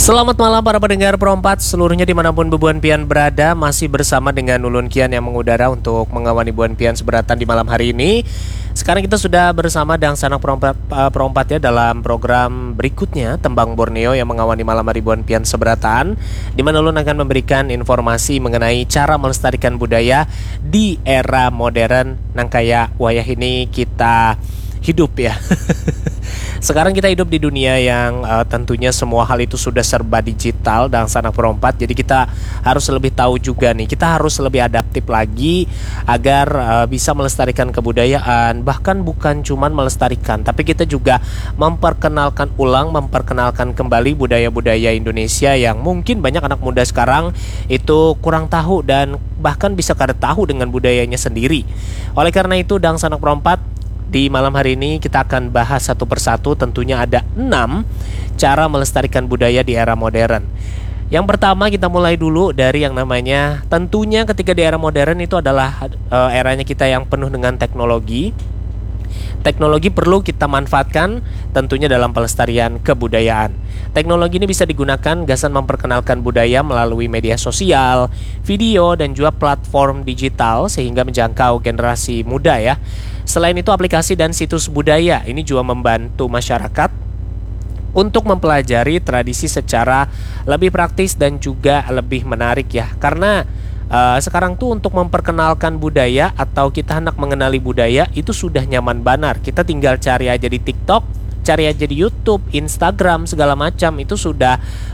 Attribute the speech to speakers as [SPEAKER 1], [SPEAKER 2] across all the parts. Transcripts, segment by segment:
[SPEAKER 1] Selamat malam para pendengar Pro4 seluruhnya dimanapun Buan Pian berada. Masih bersama dengan Ulun Kian yang mengudara untuk mengawani Buan Pian seberatan di malam hari ini. Sekarang kita sudah bersama Dang Sanak Pro4 ya dalam program berikutnya Tembang Borneo yang mengawani malam hari Buan Pian seberatan, di mana Ulun akan memberikan informasi mengenai cara melestarikan budaya di era modern nang kaya wayah ini kita hidup ya. Sekarang kita hidup di dunia yang tentunya semua hal itu sudah serba digital dan Sanak Pro4. Jadi kita harus lebih tahu juga nih, kita harus lebih adaptif lagi agar bisa melestarikan kebudayaan. Bahkan bukan cuman melestarikan, tapi kita juga memperkenalkan kembali budaya-budaya Indonesia yang mungkin banyak anak muda sekarang itu kurang tahu dan bahkan bisa kada tahu dengan budayanya sendiri. Oleh karena itu Dang Sanak Pro4, di malam hari ini kita akan bahas satu persatu, tentunya ada 6 cara melestarikan budaya di era modern. Yang pertama kita mulai dulu dari yang namanya, tentunya ketika di era modern itu adalah eranya kita yang penuh dengan teknologi. Teknologi perlu kita manfaatkan tentunya dalam pelestarian kebudayaan. Teknologi ini bisa digunakan gasan memperkenalkan budaya melalui media sosial, video, dan juga platform digital sehingga menjangkau generasi muda ya. Selain itu aplikasi dan situs budaya ini juga membantu masyarakat untuk mempelajari tradisi secara lebih praktis dan juga lebih menarik ya. Karena sekarang tuh untuk memperkenalkan budaya atau kita hendak mengenali budaya itu sudah nyaman banar. Kita tinggal cari aja di TikTok, cari aja di YouTube, Instagram, segala macam itu sudah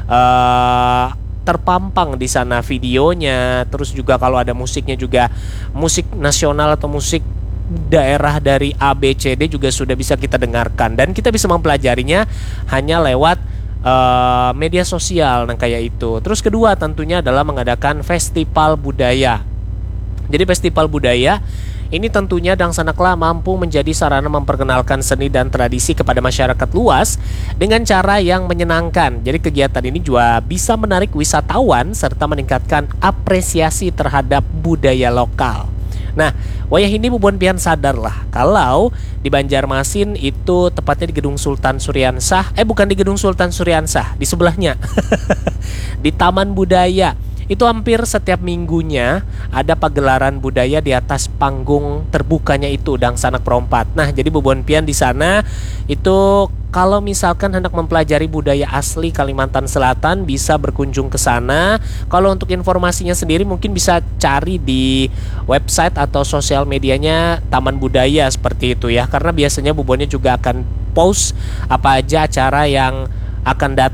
[SPEAKER 1] terpampang di sana videonya. Terus juga kalau ada musiknya juga musik nasional atau musik daerah dari A, B, C, D juga sudah bisa kita dengarkan. Dan kita bisa mempelajarinya hanya lewat media sosial nah kayak itu. Terus kedua tentunya adalah mengadakan festival budaya. Jadi festival budaya ini tentunya Dang Sanaklah mampu menjadi sarana memperkenalkan seni dan tradisi kepada masyarakat luas dengan cara yang menyenangkan. Jadi kegiatan ini juga bisa menarik wisatawan serta meningkatkan apresiasi terhadap budaya lokal. Nah, wayah ini Buan Pian sadar lah kalau di Banjarmasin itu tepatnya di Gedung Sultan Suryansah, bukan di Gedung Sultan Suryansah, di sebelahnya di Taman Budaya. Itu hampir setiap minggunya ada pagelaran budaya di atas panggung terbukanya itu Dang Sanak Pro4. Nah, jadi Buan Pian di sana itu kalau misalkan hendak mempelajari budaya asli Kalimantan Selatan bisa berkunjung ke sana. Kalau untuk informasinya sendiri mungkin bisa cari di website atau sosial medianya Taman Budaya seperti itu ya. Karena biasanya Buannya juga akan post apa aja acara yang akan datang